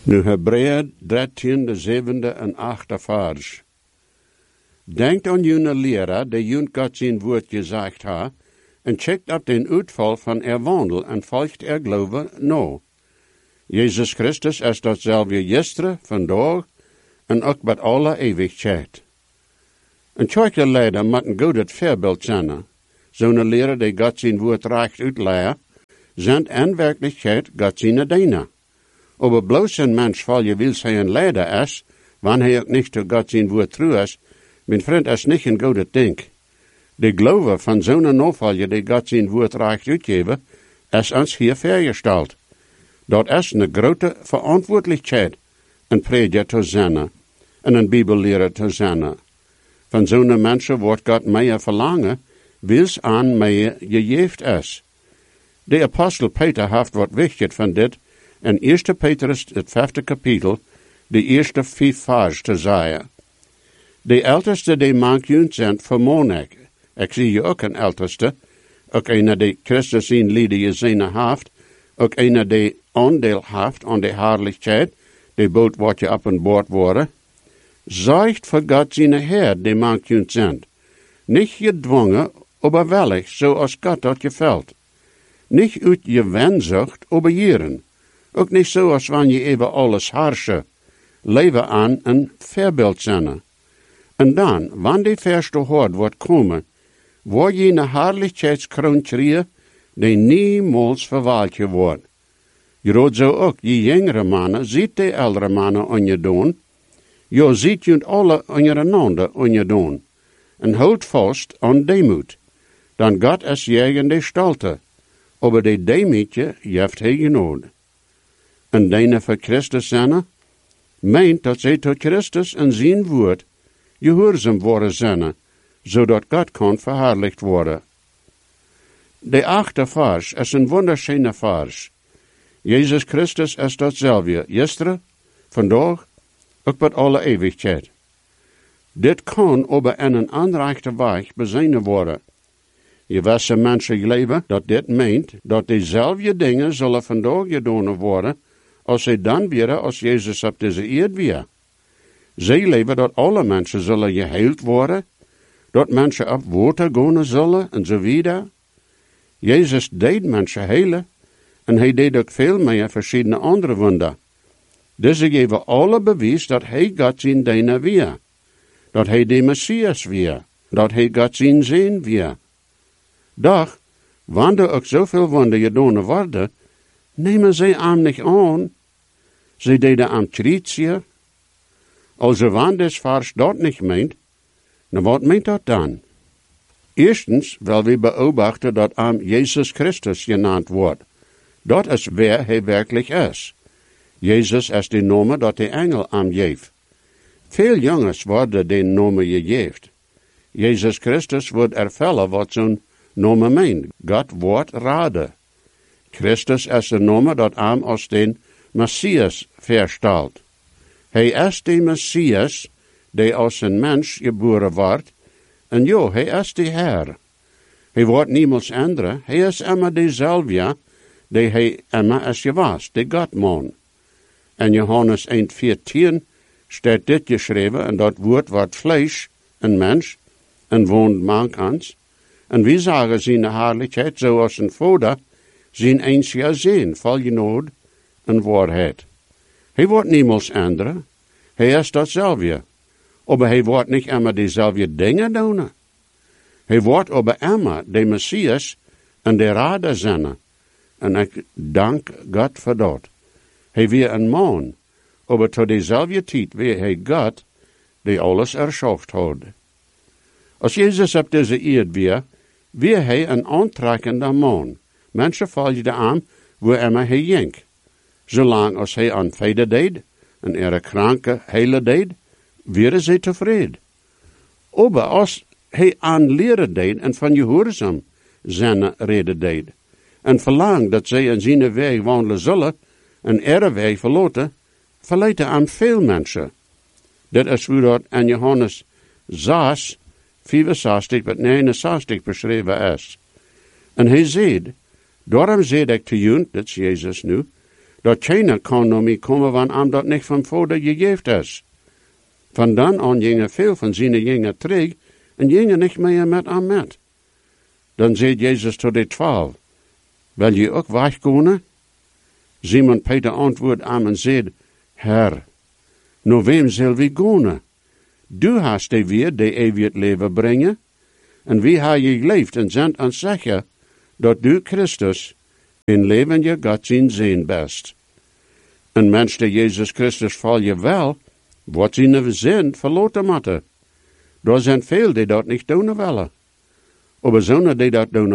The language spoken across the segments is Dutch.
Nu Hebreeën 13, de 7e en 8e vers. Denkt aan jullie leraar, die jullie God zijn woord gezegd ha, en checkt op den uitval van wandel en volgt geloven no. Jezus Christus is datzelfde gisteren, vandaag en ook met alle eeuwigheid. Een tjoike leider moet een goed het voorbeeld zijn. Zo'n leraar die God zijn woord recht uitleert, zijn in werkelijkheid God zijn dienaar. Aber bloos een mens val je wil hij een leider is, wanneer hij ook niet door God zijn woord trouw is, mijn vriend is niet een goede ding. De geloven van zo'n novalje die God zijn woord recht uitgeven, is ons hier vergesteld. Dat is een grote verantwoordelijkheid, een prediker te zijn en een bibelleraar te zijn. Van zo'n mensen wordt God meer verlangen, wils aan meer gegeven is. De apostel Peter heeft wat wichtig van dit, in 1 Petrus, het 5e kapitel, de eerste 5 vers te zeggen. De älteste die maakt zijn vermoon ik. Ik zie je ook een älteste, ook een die Christus in lieden gezien heeft, ook een die aandeel heeft aan de herrlichheid, die boot wordt je op en boord worden. Zorgt voor God zijn Heer, die maakt zijn. Niet gedwongen, aber wellig, zoals God dat gefällt. Niet uit je wenzucht, aber jeren. Ook niet zoals wanneer je even alles herrschen. Leven aan een voorbeeld zijn. En dan, wanneer die verste hoort wordt komen, word je een herrlijkheidskroon krijgen, die niemals verwaald wordt. Je rood zo ook, je jongere mannen, ziet de oudere mannen aan je doen. Je ziet je alle ondereinander aan je doen. En houd vast aan demoed. Dan God is jij in de stalte. Aber de demoedje heeft hij genoeg. En die voor Christus zijn, meent dat zij tot Christus en zijn woord gehoorzaam worden zijn, zodat God kan verherrlicht worden. De 8e vers is een wunderschöne vers. Jezus Christus is datzelfde, gisteren, vandaag, ook met alle eeuwigheid. Dit kan aber in een aanrechte weg bezinnen worden. Je wisse mensen leven dat dit meent dat dezelfde dingen zullen vandaag gedaan worden, als zij dan weer als Jezus op deze eerd weer. Zij leven dat alle mensen zullen geheeld worden, dat mensen op water gaan zullen en zo wieder. Jezus deed mensen helen en hij deed ook veel meer verschillende andere wunder. Deze geven alle bewijs dat hij God zijn dienaar weer, dat hij de Messias weer, dat hij God zijn zin weer. Doch, wanneer ook zoveel wunder gedaan worden, nemen zij hem niet aan. Zij deden hem kritischer. Also wanneer dit vers dat niet meent, dan wat meent dat dan? Eerstens, wel we beobachten dat hem Jezus Christus genaamd wordt. Dat is wer hij werkelijk is. Jezus is de naam dat de engel hem geeft. Veel jongens worden de naam gegeven. Jezus Christus wordt ervellen wat zo'n naam meent. God wordt raden. Christus is de naam dat hem als den Messias verstelt. Hij is de Messias, die als een mens geboren wordt, en ja, hij is de Heer. Hij wordt niemals andere, hij is immer dezelfde, die hij immer is geweest, de Godman. In Johannes 1,14 staat dit geschreven, en dat woord wordt vlees, een mens, en woont mank ons. En wie zagen zijn herrlijkheid, zoals een vader, zijn einzige zin, vol genade en waarheid. Hij wordt niemals andere, hij is datzelfde. Aber hij wordt niet immer dezelfde dingen doen. Hij wordt aber immer de Messias en de Rader zijn. En ik dank God voor dat. Hij weer een man, aber tot dezelfde tijd weer hij God, die alles erschaft had. Als Jezus op deze eerd weer hij een aantrekkende man. Mensen volgden hem, waar immer hij ging. Zolang als hij aan vrede deed, en er kranke hele deed, werden zij tevreden. Aber als hij aan leren deed en van gehoorzaam zijn reden deed, en verlangt dat zij in zijn weg wandelen zullen, en er weg verlaten, verleiden aan veel mensen. Dit is hoe dat in Johannes 6, 65 tot 69 beschreven is. En hij zegt, daarom zeg ik te jullie, dat is Jezus nu, Dat keiner kan naar mij komen, wanneer hem dat niet van vader gegeven is. Van dan aan gingen veel van zijn jingen terug en gingen niet meer met hem met. Dan zei Jezus tot de 12, wil je ook weggaan? Simon Peter antwoordde hem en zei, Herr, naar wem zal we gaan? Du hast de weer de eeuwig leven brengen, en wie ha je geleefd en zendt ons zeggen, dat du Christus in leven je God zijn best. Een mens die Jezus Christus val je wel, wat zijn zin verloten moeten. Er zijn veel die dat niet doen willen. Maar zonen die dat doen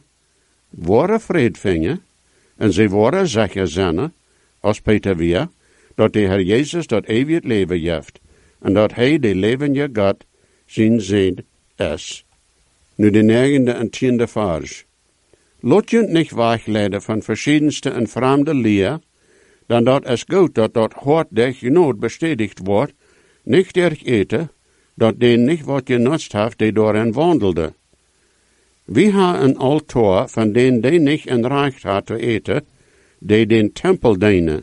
worden vrede vinden, en ze worden zeggen zinnen, als Peter weer, dat de Heer Jezus dat eeuwig leven heeft, en dat hij de levende God zijn zin is. Nu de 9e en 10e vers. Laat je niet wegleiden van verschiedenste en vreemde leer, dan dat is goed dat hart der genood bestätigt wordt, niet erg eten, dat den niet wat genutzt heeft die daarin wandelde. Wie ha een altaar van den die niet een recht had te eten, die den tempel dienen.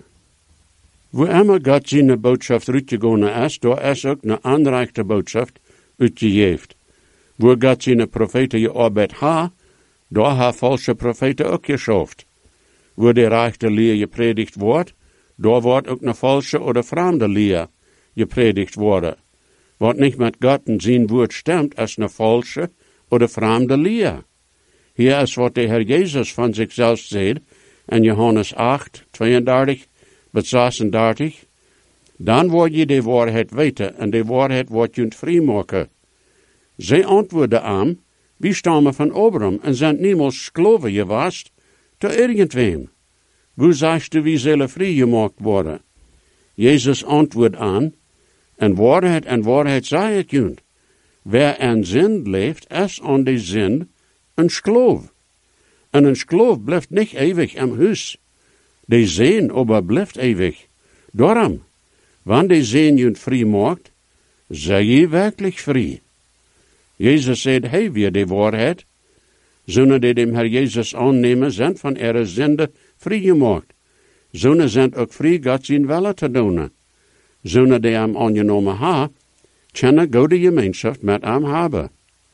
Wo immer God zijn boodschap uitgegaan is, daar is ook een aanrechte boodschap uitgegeven. Wo God zijn profeten je arbeid ha, daar ha valse profeten ook geschaft. Wo de rechte leer gepredigt wordt, daar wordt ook een valse oder vreemde leer gepredigt worden. Wat niet met God en zijn woord stemt, is een valse oder vreemde leer. Hier is wat de Heer Jezus van zichzelf zegt in Johannes 8, 32 tot 36. Dan word je de waarheid weten en de waarheid wordt je vrijmaken. Zij antwoordde aan, wie stammen van Abraham en zijn niemals geloven geweest te irgendwem. Hoe zegt u wie zullen vrijgemaakt worden? Jezus antwoordt aan, en waarheid zei het junt. Wer aan zin leeft, is aan die zin een schloof. En een schloof blijft niet eeuwig im huis. Die zin aber blijft eeuwig. Daarom, wanneer die zin junt vrij maakt, zij je werkelijk vrij. Jezus zei, hij weer de waarheid. Zonen die dem Herr Jezus aannemen, zijn van ihre zinde vrijgemaakt. Zonen zijn ook vrij God zijn willen te doen. Zonen die hem aangenomen ha, kunnen goede gemeenschap met hem hebben.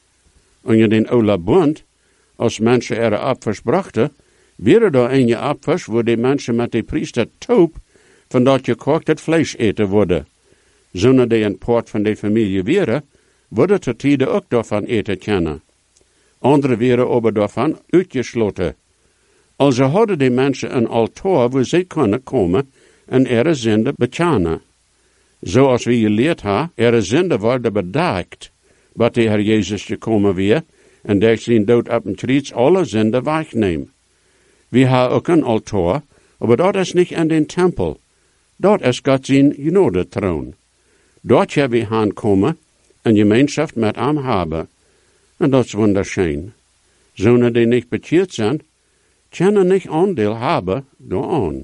En je den oude bund, als mensen ihre apfers brachten, weer daar een je apfers, waar die mensen met de priester toop, van dat je kocht het vlees eten worden. Zonen die een poort van de familie weer, worden te tijden ook daarvan eten kunnen. Anderen werden aber daarvan uitgesloten. Also hadden die mensen een altaar waar zij kunnen komen en ihre zinde bekennen. Zoals we geleerd hebben, ihre zinde worden bedekt, wat de Heer Jezus gekomen weer, en der zijn dood op een kruis alle zinde wegneemt. We hebben ook een altaar, maar dat is niet in den tempel. Dat is God zijn genodetroon. Dort hebben we aankomen en gemeenschap met hem hebben. En dat is wunderschön. Zonen die niet bekeerd zijn, kunnen niet aandeel hebben daaraan.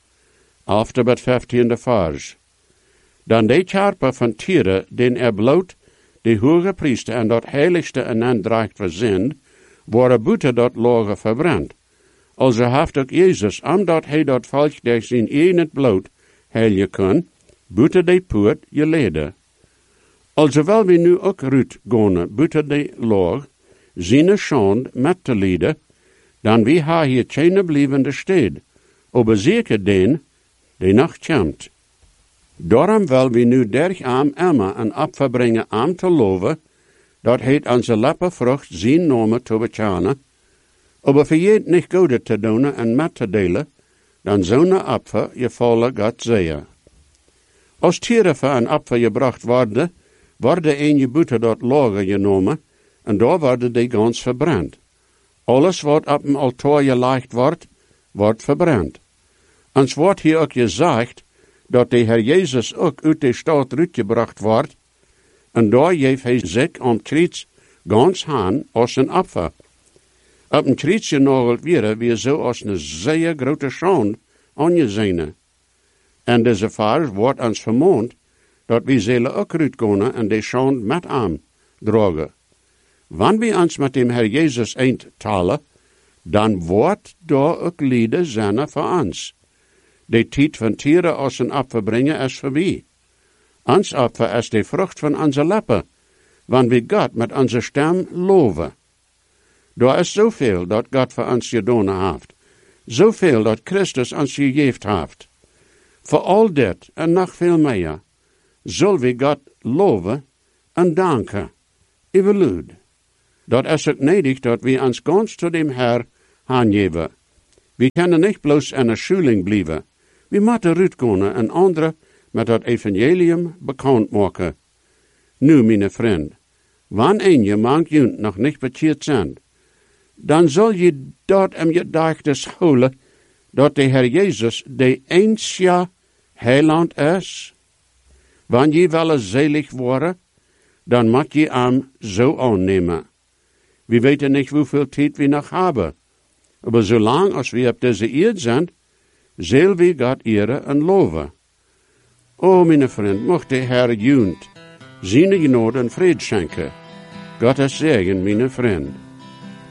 After het 15e vers. Dan de karper van Tieren, den bloot de hoge priester en dat heiligste en aandracht verzend, worden buiten dat lager verbrand. Also heeft ook Jezus, omdat hij dat volk der zijn eigen bloot heilige kon, buiten de poort geleden. Also wel we nu ook ruut gaan buiten de laag, zijn schand met te lijden, dan wie ha hier geen blijvende stad, aber zeker den, die nog komt. Daarom wil we nu derg aan Emma een opfer brengen aan te loven, dat heet onze lappenvrucht zijn namen te bekennen, aber voor je niet goede te doen en met te delen, dan zo'n opfer je volle God zeer. Als tieren voor een opfer gebracht worden een je buiten dat lager genomen, en daar worden die gans verbrand. Alles wat op een altaar gelegd wordt verbrand. Ons wordt hier ook gezegd, dat de Heer Jezus ook uit de stad uitgebracht wordt, en daar heeft hij zich om kruis gans aan als een opfer. Op een kruis genageld weer zo als een zeer grote schande aangezien. En deze vers wordt ons vermoond, dat we zullen ook uitgaan en de schande met hem dragen. Wanneer we ons met dem Herr Jezus eindtalen, dan wordt daar ook lijden zijn voor ons. De tijd van Tieren als een Opfer brengen is voorbij. Ons Opfer is de vrucht van onze lippen, wanneer we God met onze stem loven. Er is zoveel dat God voor ons gedaan heeft. Zoveel dat Christus ons gegeven heeft. Voor al dit en nog veel meer, zullen we God loven en danken. Evenluid. Dat is het nodig dat we ons gans tot dem Herr aangeven. We kunnen niet bloos in een schuling blijven. We moeten uitgaan en anderen met het evangelium bekend maken. Nu, mijn vriend, wanneer je mank nog niet bekeerd zijn, dan zal je dat in je gedachtes houden dat de Heer Jezus de enige heiland is. Wanneer je wel zelig worden, dan moet je hem zo aannemen. We weten niet hoeveel tijd we nog hebben. Maar zolang als we op deze eerd zijn, zullen we God eren en loven. O, mijn vriend, mocht de Heer junt, zijn genade en vrede schenken. God is zegen, mijn vriend.